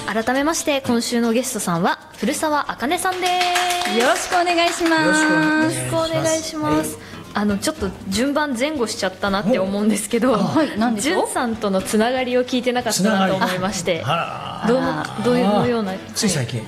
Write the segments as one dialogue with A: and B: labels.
A: 改めまして今週のゲストさんは古澤茜さんです。
B: よろしくお願いします。
A: よろしくお願いします。ちょっと順番前後しちゃったなって思うんですけど、じゅんさんとのつながりを聞いてなかったなと思いまして、どういうような、
C: つい最近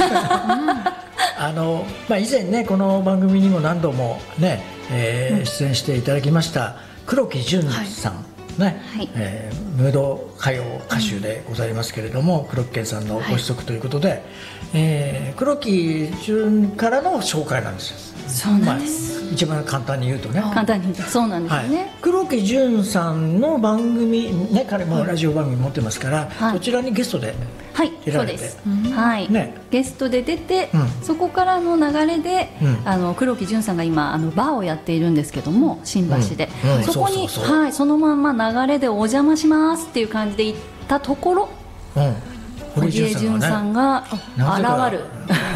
C: 以前ねこの番組にも何度もね、出演していただきました黒木純さん、ね、ムード歌謡歌手でございますけれども、黒木健さんのご子息ということで、黒木純からの紹介なんですよ。
B: そうなんです、
C: 一番簡単に言うとね、
B: 簡単に言うとそうなんですね、
C: 黒木純さんの番組ね、彼もラジオ番組持ってますから、そちらにゲストで出られて、
B: ゲストで出て、そこからの流れで、黒木純さんが今バーをやっているんですけども、新橋で、そこにそのまま流れでお邪魔しますっていう感じで行ったところ、堀江純さんが現る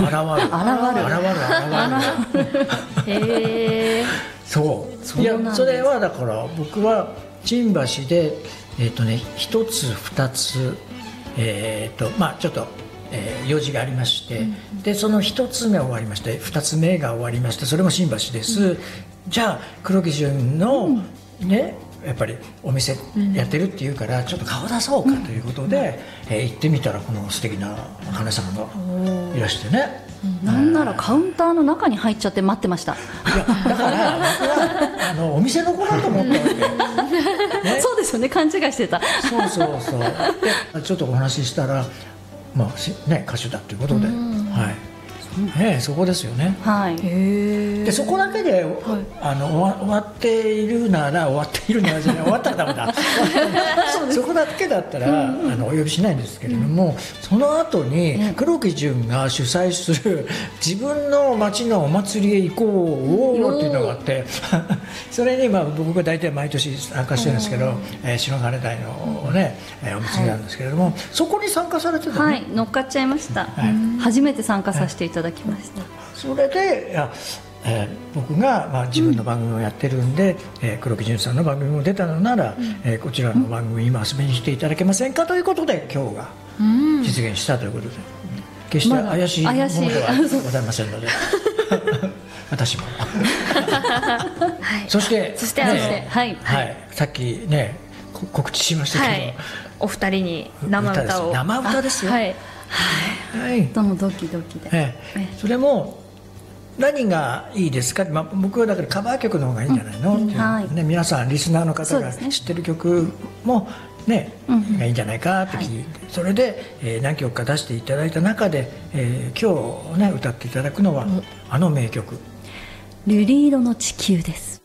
C: そういや、それはだから僕は新橋で一つ二つちょっと用事がありまして、でその一つ目終わりまして二つ目が終わりまして、それも新橋です。じゃあ黒木純のねやっぱりお店やってるっていうから、ちょっと顔出そうかということで、行ってみたらこの素敵な茜さんがいらしてね、
B: なんならカウンターの中に入っちゃって待ってました。
C: いやだから僕はお店の子だと思ったわけ、
B: そうですよね、勘違いしてた。
C: そうでちょっとお話ししたら、歌手だということで、そこですよね。でそこだけで終わっているならじゃない終わったらダメだそこだけだったらお呼びしないんですけれども、その後に黒木純が主催する自分の町のお祭りへ行こうっていうのがあってそれに僕が大体毎年参加してるんですけど、白金台のねお祭りなんですけれども、そこに参加されてたね。
B: 乗っかっちゃいました。初めて参加させていただきました。
C: それで僕が自分の番組をやってるんで、黒木純さんの番組も出たのなら、こちらの番組にも遊びに来ていただけませんかということで今日が実現したということで、決して怪しいものではございませんので私もそしてさっきね告知しましたけど、
A: お二人に生歌を。
C: 生歌ですよ。
B: ともドキドキで、
C: それも何がいいですか、僕はだからカバー曲の方がいいんじゃないのって、皆さんリスナーの方が知ってる曲もねがいいんじゃないかって聞いて、それで何曲か出していただいた中で今日ね歌っていただくのはあの名曲
B: 瑠璃色の地球です。